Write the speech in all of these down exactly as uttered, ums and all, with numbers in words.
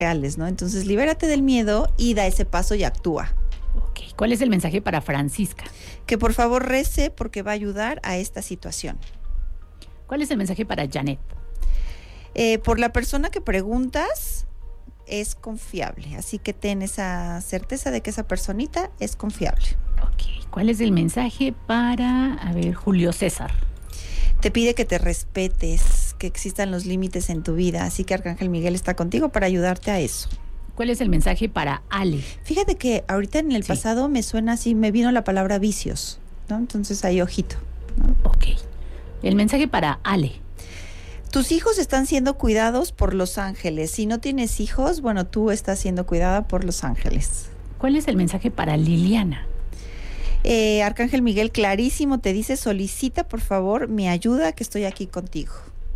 reales, ¿no? Entonces, libérate del miedo y da ese paso y actúa. Ok, ¿cuál es el mensaje para Francisca? Que por favor rece porque va a ayudar a esta situación. ¿Cuál es el mensaje para Janet? Eh, por la persona que preguntas, es confiable, así que ten esa certeza de que esa personita es confiable. Ok, ¿cuál es el mensaje para, a ver, Julio César? Te pide que te respetes, que existan los límites en tu vida, así que Arcángel Miguel está contigo para ayudarte a eso. ¿Cuál es el mensaje para Ale? Fíjate que ahorita en el Sí. pasado me suena así, me vino la palabra vicios, ¿no? Entonces ahí ojito, ¿no? Ok, el mensaje para Ale. Tus hijos están siendo cuidados por los ángeles. Si no tienes hijos, bueno, tú estás siendo cuidada por los ángeles. ¿Cuál es el mensaje para Liliana? Eh, Arcángel Miguel clarísimo te dice, solicita por favor mi ayuda, que estoy aquí contigo.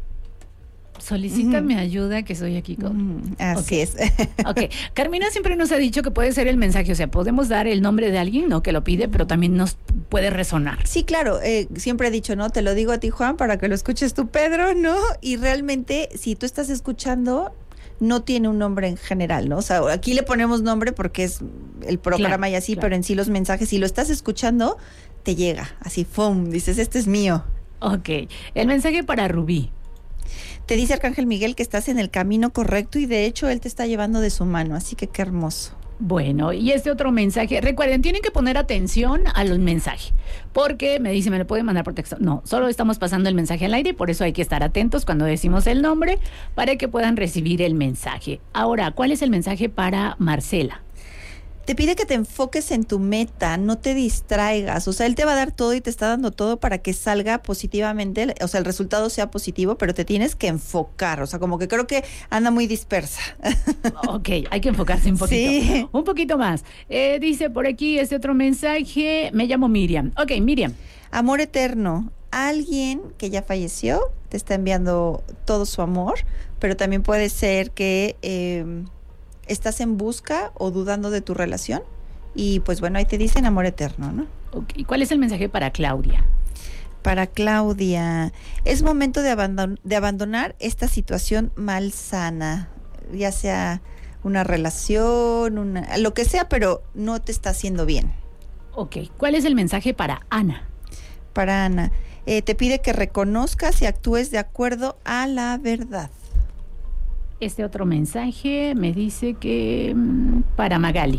Solicita Ujú. mi ayuda, que soy aquí con... Mm, así Ok. es. Ok, Carmina siempre nos ha dicho que puede ser el mensaje, o sea, podemos dar el nombre de alguien, ¿no? Que lo pide, pero también nos puede resonar. Sí, claro, eh, siempre he dicho, ¿no? Te lo digo a ti, Juan, para que lo escuches tú, Pedro, ¿no? Y realmente, si tú estás escuchando, no tiene un nombre en general, ¿no? O sea, aquí le ponemos nombre porque es el programa Claro, y así, claro. pero en sí los mensajes, si lo estás escuchando, te llega, así, ¡fum! Dices, este es mío. Ok, el mensaje para Rubí. Te dice Arcángel Miguel que estás en el camino correcto y de hecho él te está llevando de su mano, así que qué hermoso. Bueno, y este otro mensaje, recuerden, tienen que poner atención a los mensajes, porque me dice, me lo pueden mandar por texto. No, solo estamos pasando el mensaje al aire, por eso hay que estar atentos cuando decimos el nombre, para que puedan recibir el mensaje. Ahora, ¿cuál es el mensaje para Marcela? Te pide que te enfoques en tu meta, no te distraigas, o sea, él te va a dar todo y te está dando todo para que salga positivamente, o sea, el resultado sea positivo, pero te tienes que enfocar, o sea, como que creo que anda muy dispersa. Ok, hay que enfocarse un poquito. Sí. Un poquito más. Eh, dice por aquí este otro mensaje, me llamo Miriam. Ok, Miriam. Amor eterno, alguien que ya falleció te está enviando todo su amor, pero también puede ser que eh, estás en busca o dudando de tu relación y pues bueno, ahí te dicen amor eterno, ¿no? Okay. ¿Cuál es el mensaje para Claudia? Para Claudia, es momento de, abandon- de abandonar esta situación malsana, ya sea una relación, una, lo que sea, pero no te está haciendo bien. Ok, ¿cuál es el mensaje para Ana? Para Ana, eh, te pide que reconozcas y actúes de acuerdo a la verdad. Este otro mensaje me dice que mm, para Magali.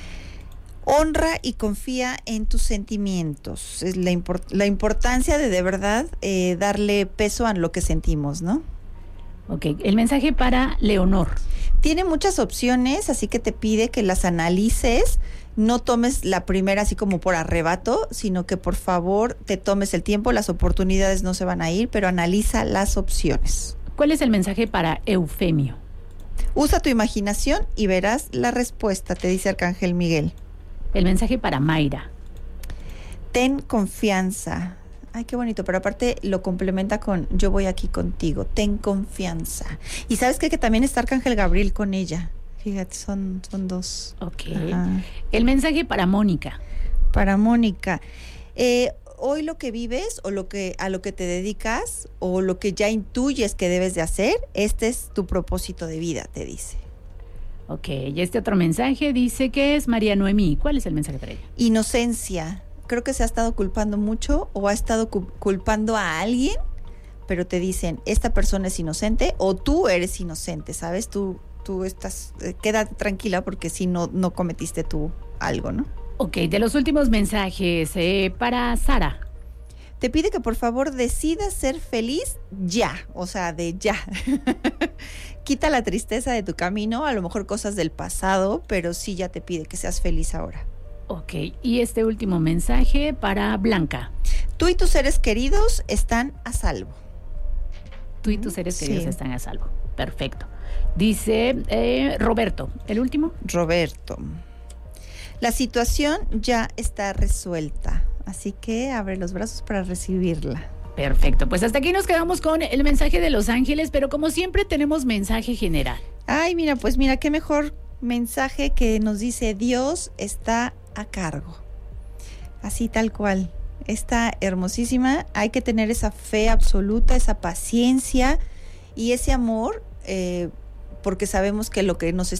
Honra y confía en tus sentimientos. Es la, import- la importancia de de verdad eh, darle peso a lo que sentimos, ¿no? Ok, el mensaje para Leonor. Tiene muchas opciones, así que te pide que las analices, no tomes la primera así como por arrebato, sino que por favor te tomes el tiempo, las oportunidades no se van a ir, pero analiza las opciones. ¿Cuál es el mensaje para Eufemio? Usa tu imaginación y verás la respuesta, te dice Arcángel Miguel. El mensaje para Mayra. Ten confianza. Ay, qué bonito, pero aparte lo complementa con yo voy aquí contigo, ten confianza. Y ¿sabes qué? Que también está Arcángel Gabriel con ella. Fíjate, son, son dos. Ok. Ajá. El mensaje para Mónica. Para Mónica, eh, hoy lo que vives o lo que a lo que te dedicas o lo que ya intuyes que debes de hacer, este es tu propósito de vida, te dice. Ok, y este otro mensaje dice que es María Noemí. ¿Cuál es el mensaje para ella? Inocencia. Creo que se ha estado culpando mucho o ha estado cu- culpando a alguien, pero te dicen, esta persona es inocente o tú eres inocente, ¿sabes? Tú, tú estás, eh, quédate tranquila porque si no, no cometiste tú algo, ¿no? Ok, de los últimos mensajes eh, para Sara. Te pide que por favor decidas ser feliz ya, o sea, de ya. Quita la tristeza de tu camino, a lo mejor cosas del pasado, pero sí ya te pide que seas feliz ahora. Ok, y este último mensaje para Blanca. Tú y tus seres queridos están a salvo. Tú y tus seres Sí. queridos están a salvo. Perfecto. Dice eh, Roberto, ¿el último? Roberto, la situación ya está resuelta, así que abre los brazos para recibirla. Perfecto, pues hasta aquí nos quedamos con el mensaje de Los Ángeles, pero como siempre tenemos mensaje general. Ay, mira, pues mira, qué mejor mensaje que nos dice Dios está a cargo. Así tal cual. Está hermosísima. Hay que tener esa fe absoluta, esa paciencia y ese amor, eh, porque sabemos que lo que nos